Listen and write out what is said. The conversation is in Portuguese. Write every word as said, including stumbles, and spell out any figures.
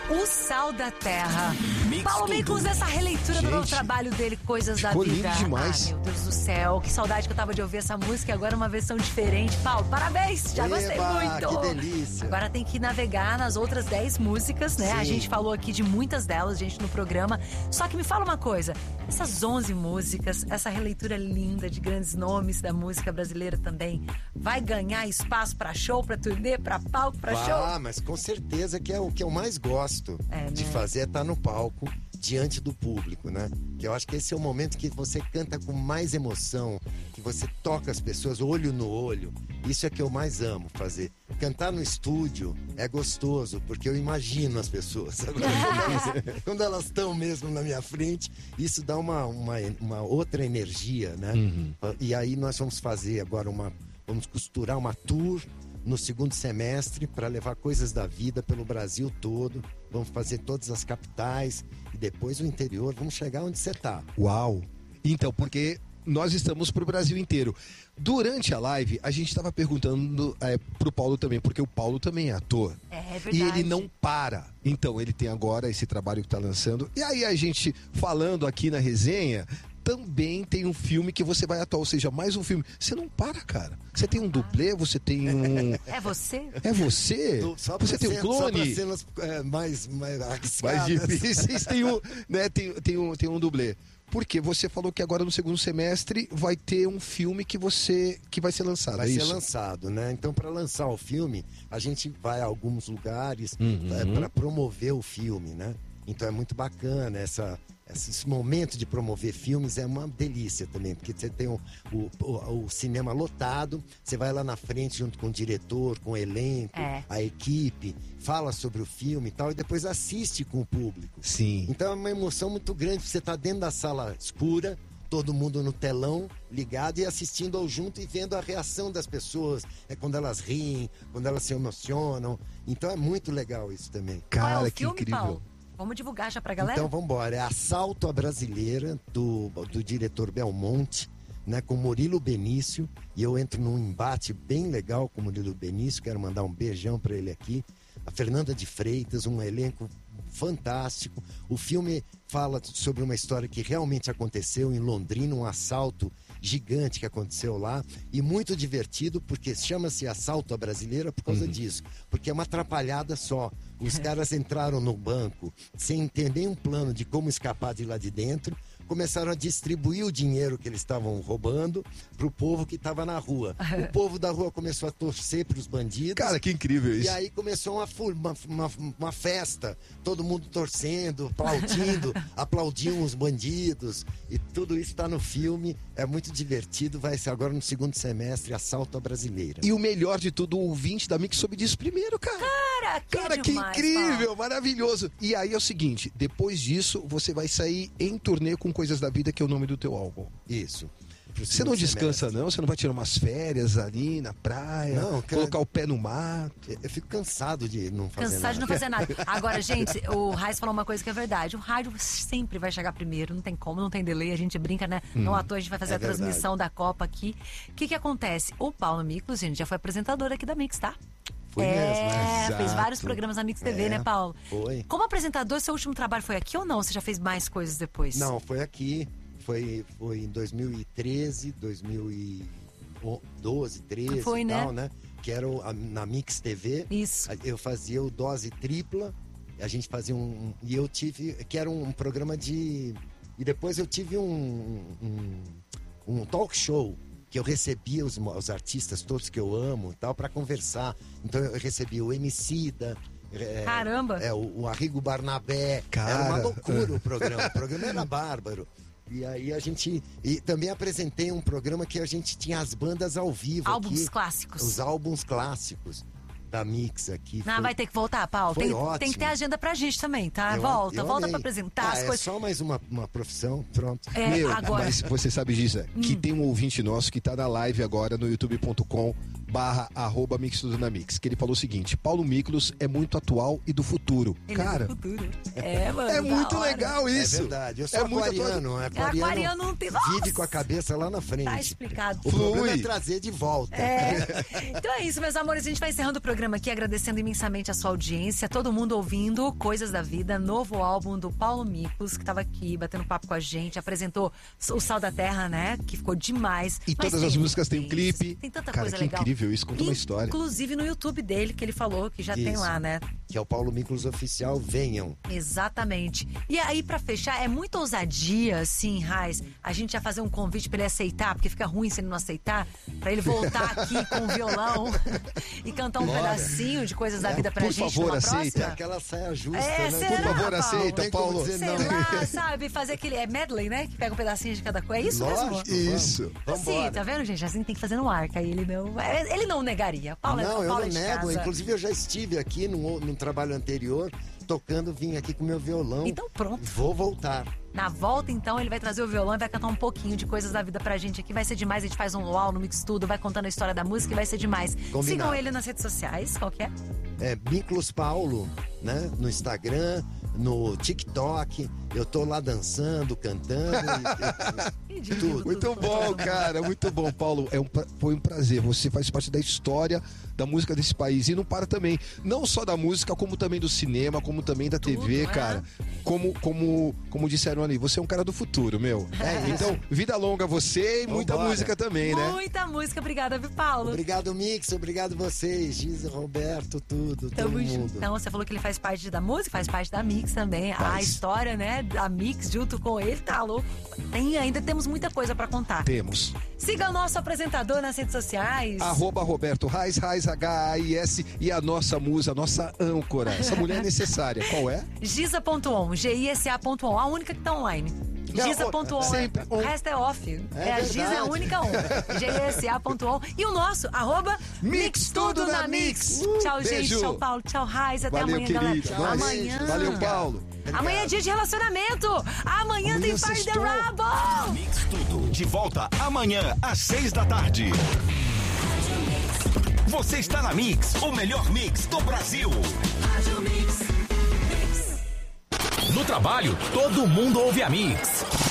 O Sal da Terra. Mix Paulo tudo. Miklos, essa releitura Gente, do novo trabalho dele, Coisas da ficou Vida. lindo demais. Ah, meu Deus do céu, que saudade que eu tava de ouvir essa música e agora uma versão diferente. Paulo, parabéns, já gostei Eba, muito. que delícia. Agora tem que navegar nas outras dez músicas, né? Sim. A gente falou aqui de muitas delas, gente, no programa. Só que me fala uma coisa, essas onze músicas, essa releitura linda de grandes nomes da música brasileira também, vai ganhar espaço pra show, pra turnê, pra palco, pra show? Ah, mas com certeza que é o que eu mais gosto É, de né? fazer é estar no palco diante do público, né? Que eu acho que esse é o momento que você canta com mais emoção, que você toca as pessoas olho no olho. Isso é que eu mais amo fazer. Cantar no estúdio é gostoso, porque eu imagino as pessoas. Agora, quando elas estão mesmo na minha frente, isso dá uma, uma, uma outra energia, né? Uhum. E aí nós vamos fazer agora uma... Vamos costurar uma tour no segundo semestre para levar Coisas da Vida pelo Brasil todo. Vamos fazer todas as capitais e depois o interior. Vamos chegar onde você tá. Uau! Então, porque nós estamos pro Brasil inteiro. Durante a live, a gente estava perguntando é, pro Paulo também, porque o Paulo também é ator. É verdade. E ele não para. Então, ele tem agora esse trabalho que tá lançando. E aí, a gente falando aqui na resenha, também tem um filme que você vai atuar, ou seja, mais um filme. Você não para, cara. Você tem um dublê, você tem um... É você? É você? Só pra Você tem um cena- Só para clone? cenas é, mais, mais Mais arriscadas. difíceis, tem um, né, tem, tem, um, tem um dublê. Porque você falou que agora no segundo semestre vai ter um filme que você que vai ser lançado, Vai é ser isso? lançado, né? Então, para lançar o filme, a gente vai a alguns lugares Uhum. para promover o filme, né? Então é muito bacana essa, esse momento de promover filmes, é uma delícia também, porque você tem o, o, o, o cinema lotado, você vai lá na frente junto com o diretor, com o elenco, É. a equipe, fala sobre o filme e tal, e depois assiste com o público. Sim. Então é uma emoção muito grande, você tá dentro da sala escura, todo mundo no telão, ligado e assistindo ao junto e vendo a reação das pessoas. É quando elas riem, quando elas se emocionam. Então é muito legal isso também. Qual é Cara, o que filme, incrível. Paulo? Vamos divulgar já pra galera? Então vamos embora. É Assalto à Brasileira, do, do diretor Belmonte, né, com Murilo Benício. E eu entro num embate bem legal com o Murilo Benício. Quero mandar um beijão para ele aqui. A Fernanda de Freitas, um elenco fantástico. O filme fala sobre uma história que realmente aconteceu em Londrina, um assalto gigante que aconteceu lá, e muito divertido, porque chama-se Assalto à Brasileira por causa disso, porque é uma atrapalhada só. Os caras entraram no banco sem ter nenhum plano de como escapar de lá de dentro, começaram a distribuir o dinheiro que eles estavam roubando pro povo que estava na rua. O povo da rua começou a torcer pros bandidos. Cara, que incrível E isso. aí começou uma, fu- uma, uma, uma festa, todo mundo torcendo, aplaudindo, aplaudiam os bandidos, e tudo isso está no filme, é muito divertido, vai ser agora no segundo semestre, Assalto à Brasileira. E o melhor de tudo, o ouvinte da Mix soube disso primeiro, cara. Cara, que, Cara, é que demais, incrível, Paulo. maravilhoso. E aí é o seguinte, depois disso, você vai sair em turnê com Coisas da Vida, que é o nome do teu álbum. Isso. Pro Você não segundo descansa, semestre. não? Você não vai tirar umas férias ali na praia? Não, cara. Colocar o pé no mato? Eu- Eu fico cansado de não fazer Cansado nada. de não fazer nada. Agora, gente, o Raiz falou uma coisa que é verdade. O rádio sempre vai chegar primeiro, não tem como, não tem delay. A gente brinca, né? Não à toa a gente vai fazer é a transmissão da Copa aqui. O que que acontece? O Paulo Miklos, gente, já foi apresentador aqui da Mix, tá? Foi é, mesmo, né? fez Exato. vários programas na Mix T V, É, né, Paulo? foi. Como apresentador, seu último trabalho foi aqui ou não? Você já fez mais coisas depois? Não, foi aqui. Foi, foi em dois mil e treze, dois mil e doze, treze Foi, e né? tal, né? Que era o- a- na Mix T V. Isso. Eu fazia o Dose Tripla. A gente fazia um... E eu tive... Que era um programa de... E depois eu tive um... Um, um talk show. Que eu recebia os, os artistas todos que eu amo e tal, pra conversar. Então eu recebia o Emicida... É, Caramba! É, o, o Arrigo Barnabé. Cara. Era uma loucura o programa. O programa era bárbaro. E aí a gente... E também apresentei um programa que a gente tinha as bandas ao vivo Álbuns aqui. clássicos. Os álbuns clássicos da Mix aqui. Não, Foi- vai ter que voltar, Paulo. foi Tem, ótimo. tem que ter agenda pra gente também, tá? eu- volta, eu volta amei. pra apresentar Ah, as é coisas. só mais uma, uma profissão, pronto. É, Meu, agora. mas você sabe disso, é, que Hum. tem um ouvinte nosso que tá na live agora no youtube ponto com barra arroba Mix Tudo na Mix, que ele falou o seguinte: Paulo Miklos é muito atual e do futuro. Ele Cara, é do futuro. É, mano. é muito hora. legal isso. É verdade. Eu sou É muito aquariano. atual. Aquariano, Aquariano não tem... Nossa! vive com a cabeça lá na frente. Tá explicado. O problema Flui. é trazer de volta. É. Então é isso, meus amores. A gente vai encerrando o programa aqui, agradecendo imensamente a sua audiência, todo mundo ouvindo Coisas da Vida, novo álbum do Paulo Miklos, que estava aqui batendo papo com a gente, apresentou o Sal da Terra, né? Que ficou demais. E Mas todas as músicas têm um isso, clipe. Tem tanta Cara, coisa que legal. incrível isso, conta uma história. Inclusive no YouTube dele, que ele falou que já tem Isso. lá, né? Que é o Paulo Miklos Oficial, venham. Exatamente. E aí, pra fechar, é muita ousadia, assim, Raiz, a gente já fazer um convite pra ele aceitar, porque fica ruim se ele não aceitar, pra ele voltar aqui com o violão e cantar um Bora. pedacinho de Coisas da Vida pra por gente favor, numa aceita. próxima. Aquela saia justa, É, né? será, Por favor, Paulo? aceita, Tem como Paulo. dizer Sei não. lá, sabe, fazer aquele é medley, né? Que pega um pedacinho de cada coisa. É isso mesmo? Lógico, Isso. Vamos, Assim, vambora. tá vendo, gente? Assim tem que fazer no ar, que aí ele não. Ele não negaria. Paulo, é- Não, eu Paulo não é de nego. casa. Inclusive, eu já estive aqui num, num trabalho anterior, tocando, vim aqui com meu violão. Então pronto. Vou voltar. Na volta, então, ele vai trazer o violão e vai cantar um pouquinho de Coisas da Vida pra gente aqui. Vai ser demais, a gente faz um luau no Mix Tudo, vai contando a história da música e vai ser demais. Combinado. Sigam ele nas redes sociais, qual que é? É Miklos Paulo, né? No Instagram, no TikTok. Eu tô lá dançando, cantando. e- E de Tudo. Muito bom, cara, muito bom, Paulo. É um, pra- foi um prazer. Você faz parte da história da música desse país. E não para também, não só da música, como também do cinema, como também da T V, Tudo, é. cara. Como, como, como disseram ali, você é um cara do futuro, meu. É Então, vida longa a você e muita Vambora. música também, né? Muita música, obrigada, viu, Paulo? Obrigado, Mix. Obrigado vocês, Giza, Roberto, tudo, Tamo todo junto. mundo. Então, você falou que ele faz parte da música, faz parte da Mix também. A Faz. história, né, da Mix junto com ele, tá louco. Tem, ainda temos muita coisa pra contar. Temos. Siga o nosso apresentador nas redes sociais. Arroba Roberto Raiz, Raiz H A I S, e a nossa musa, a nossa âncora. Essa mulher é necessária. Qual é? Giza ponto on, G I S A ponto on, a única que tá online. Não, Giza ponto on, sempre o on. resto é off. É, a verdade. Giza é a única on. G I S A ponto on. E o nosso, arroba Mix Tudo na Mix. Uh, Tchau, gente. beijo. Tchau, Paulo. Tchau, Raiz. Até Valeu, amanhã, querido. galera. Nós. Amanhã. Valeu, Paulo. Amanhã é dia de relacionamento. Amanhã, Amanhã tem Fire the sextou. Rabo. Mix Tudo, de volta amanhã às seis da tarde. Você está na Mix, o melhor mix do Brasil. No trabalho, todo mundo ouve a Mix.